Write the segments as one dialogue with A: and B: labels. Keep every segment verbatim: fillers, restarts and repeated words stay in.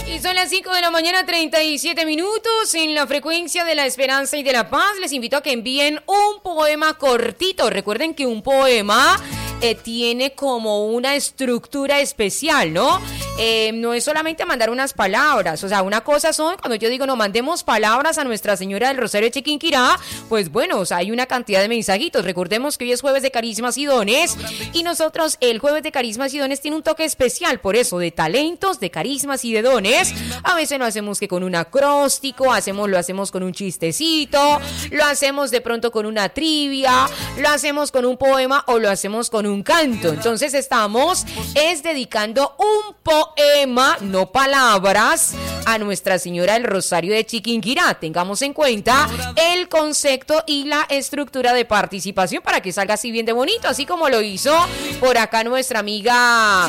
A: Y son las cinco de la mañana, treinta y siete minutos, en la frecuencia de la esperanza y de la paz. Les invito a que envíen un poema cortito. Recuerden que un poema eh, tiene como una estructura especial, ¿no? Eh, no es solamente mandar unas palabras. O sea, una cosa son, cuando yo digo, no, mandemos palabras a Nuestra Señora del Rosario de Chiquinquirá, pues bueno, o sea, hay una cantidad de mensajitos. Recordemos que hoy es jueves de carismas y dones, y nosotros el jueves de carismas y dones tiene un toque especial, por eso, de talentos, de carismas y de dones. A veces lo hacemos que con un acróstico, hacemos, lo hacemos con un chistecito, lo hacemos de pronto con una trivia, lo hacemos con un poema o lo hacemos con un canto. Entonces estamos es dedicando un poema, no palabras, a Nuestra Señora del Rosario de Chiquinquirá. Tengamos en cuenta el concepto y la estructura de participación para que salga así bien de bonito, así como lo hizo por acá nuestra amiga,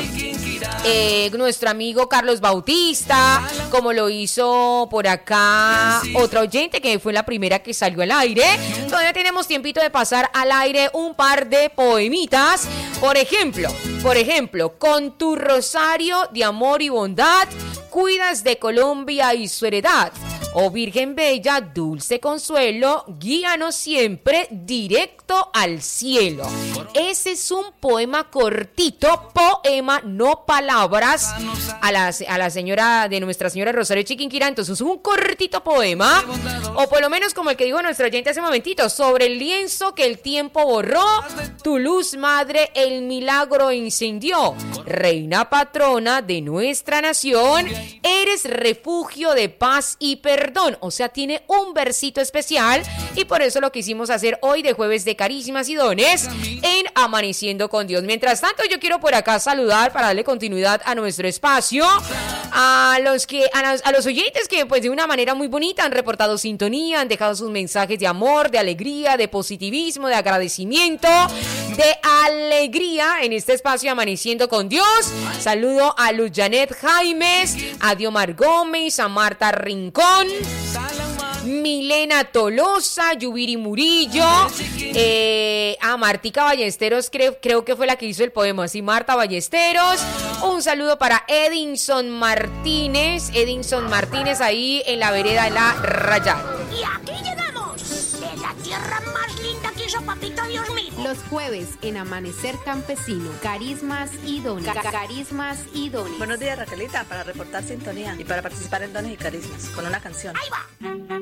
A: eh, nuestro amigo Carlos Bautista, como lo hizo por acá otra oyente que fue la primera que salió al aire. Todavía tenemos tiempito de pasar al aire un par de poemitas. Por ejemplo, por ejemplo, con tu rosario de amor y bondad, cuidas de Colombia y su heredad. Oh Virgen Bella, dulce consuelo, guíanos siempre directo al cielo. Ese es un poema cortito, poema, no palabras, a la, a la señora de Nuestra Señora Rosario Chiquinquirá. Entonces un cortito poema, o por lo menos como el que dijo nuestro oyente hace un momentito, sobre el lienzo que el tiempo borró, tu luz madre el milagro incendió. Reina patrona de nuestra nación, eres refugio de paz y perdón. Perdón, o sea, tiene un versito especial, y por eso lo quisimos hacer hoy de jueves de carismas y dones en Amaneciendo con Dios. Mientras tanto, yo quiero por acá saludar para darle continuidad a nuestro espacio a los que a los, a los oyentes que pues de una manera muy bonita han reportado sintonía, han dejado sus mensajes de amor, de alegría, de positivismo, de agradecimiento, de alegría en este espacio Amaneciendo con Dios. Saludo a Luz Janet Jaimes, a Diomar Gómez, a Marta Rincón, Milena Tolosa, Yubiri Murillo, eh, a Martica Ballesteros, creo, creo que fue la que hizo el poema, sí, Marta Ballesteros. Un saludo para Edinson Martínez, Edinson Martínez ahí en la vereda de la Rayada.
B: Y aquí llegamos, de la tierra más linda que hizo papito Dios mismo.
C: Los jueves en Amanecer Campesino, carismas y dones. Ca- carismas y dones.
D: Buenos días, Raquelita, para reportar sintonía y para participar en Dones y Carismas con una canción.
B: Ahí va.